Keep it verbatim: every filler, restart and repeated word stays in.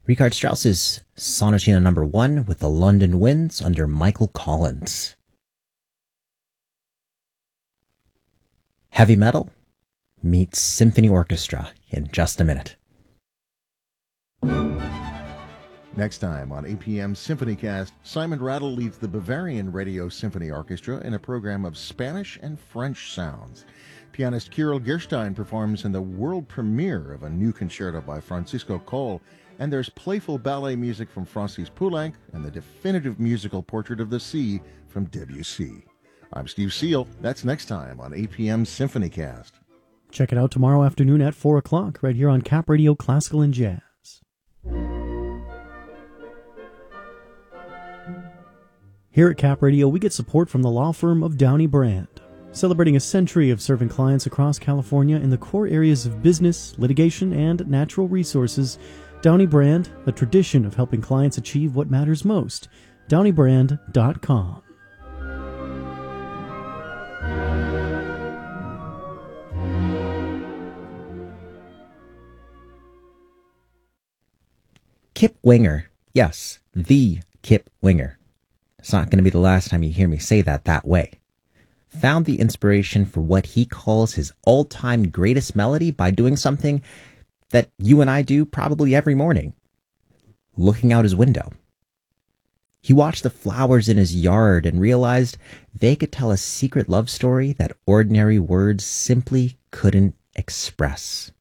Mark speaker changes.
Speaker 1: Richard Strauss's Sonatina Number One with the London Winds under Michael Collins. Heavy metal meets symphony orchestra in just a minute.
Speaker 2: Next time on A P M SymphonyCast, Simon Rattle leads the Bavarian Radio Symphony Orchestra in a program of Spanish and French sounds. Pianist Kirill Gerstein performs in the world premiere of a new concerto by Francisco Coll, and there's playful ballet music from Francis Poulenc and the definitive musical portrait of the sea from Debussy. I'm Steve Seal. That's next time on A P M SymphonyCast.
Speaker 3: Check it out tomorrow afternoon at four o'clock right here on Cap Radio Classical and Jazz. Here at Cap Radio, we get support from the law firm of Downey Brand. Celebrating a century of serving clients across California in the core areas of business, litigation, and natural resources, Downey Brand, a tradition of helping clients achieve what matters most. downey brand dot com.
Speaker 1: Kip Winger. Yes, the Kip Winger. It's not going to be the last time you hear me say that that way. Found the inspiration for what he calls his all-time greatest melody by doing something that you and I do probably every morning. Looking out his window. He watched the flowers in his yard and realized they could tell a secret love story that ordinary words simply couldn't express.